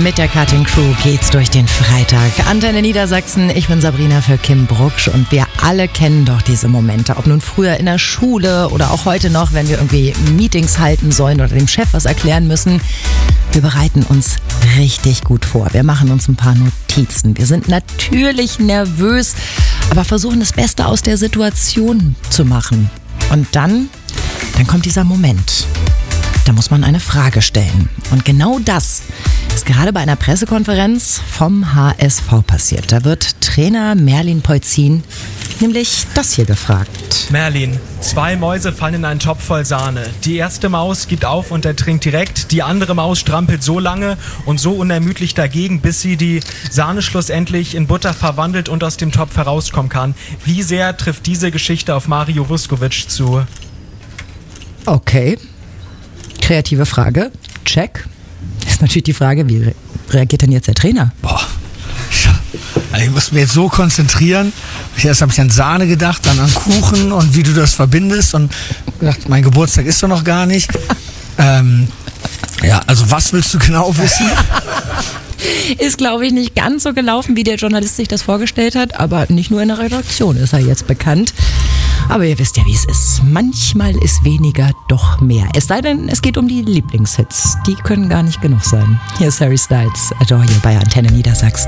Mit der Cutting Crew geht's durch den Freitag. Antenne Niedersachsen, ich bin Sabrina für Kim Brucksch und wir alle kennen doch diese Momente. Ob nun früher in der Schule oder auch heute noch, wenn wir irgendwie Meetings halten sollen oder dem Chef was erklären müssen. Wir bereiten uns richtig gut vor. Wir machen uns ein paar Notizen. Wir sind natürlich nervös, aber versuchen das Beste aus der Situation zu machen. Und dann kommt dieser Moment. Da muss man eine Frage stellen. Und genau das ist gerade bei einer Pressekonferenz vom HSV passiert. Da wird Trainer Merlin Polzin nämlich das hier gefragt. Merlin, 2 Mäuse fallen in einen Topf voll Sahne. Die erste Maus gibt auf und ertrinkt direkt. Die andere Maus strampelt so lange und so unermüdlich dagegen, bis sie die Sahne schlussendlich in Butter verwandelt und aus dem Topf herauskommen kann. Wie sehr trifft diese Geschichte auf Mario Vuskovic zu? Okay. Kreative Frage. Check. Ist natürlich die Frage, wie reagiert denn jetzt der Trainer? Also ich muss mir jetzt so konzentrieren. Erst habe ich an Sahne gedacht, dann an Kuchen und wie du das verbindest und gedacht, mein Geburtstag ist doch noch gar nicht. Also was willst du genau wissen? Ist, glaube ich, nicht ganz so gelaufen, wie der Journalist sich das vorgestellt hat, aber nicht nur in der Redaktion ist er jetzt bekannt. Aber ihr wisst ja, wie es ist. Manchmal ist weniger doch mehr. Es sei denn, es geht um die Lieblingshits. Die können gar nicht genug sein. Hier ist Harry Styles, Adore You bei Antenne Niedersachsen.